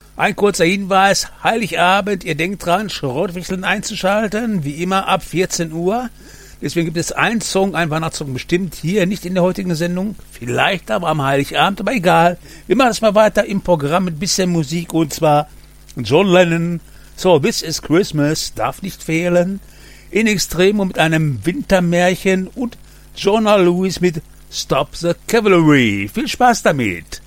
Ein kurzer Hinweis, Heiligabend, ihr denkt dran, Schrottwichteln einzuschalten, wie immer ab 14 Uhr. Deswegen gibt es einen Song, einen Weihnachtssong bestimmt, hier, nicht in der heutigen Sendung, vielleicht aber am Heiligabend, aber egal. Wir machen das mal weiter im Programm mit bisschen Musik, und zwar John Lennon, So This is Christmas, darf nicht fehlen, In Extremo mit einem Wintermärchen und Jonah Lewis mit Stop the Cavalry. Viel Spaß damit!